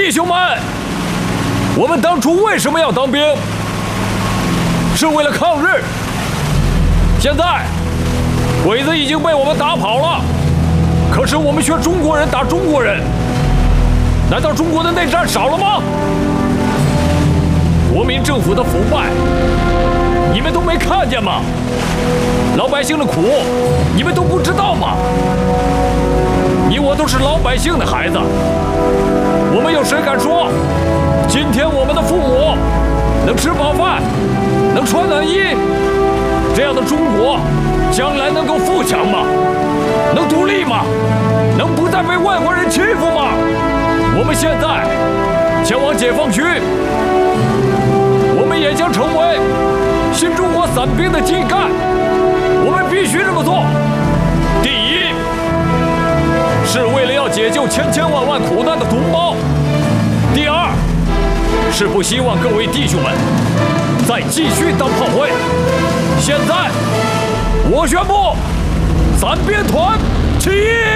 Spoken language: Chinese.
弟兄们，我们当初为什么要当兵？是为了抗日。现在，鬼子已经被我们打跑了，可是我们却中国人打中国人，难道中国的内战少了吗？国民政府的腐败，你们都没看见吗？老百姓的苦，你们都不知道吗？你我都是老百姓的孩子，我们有谁敢说，今天我们的父母能吃饱饭，能穿暖衣，这样的中国将来能够富强吗？能独立吗？能不再被外国人欺负吗？我们现在前往解放区，我们也将成为新中国伞兵的基干，我们必须这么做。第一，是为了要解救千千万万苦难的同胞；第二，是不希望各位弟兄们再继续当炮灰。现在，我宣布，伞兵团起义！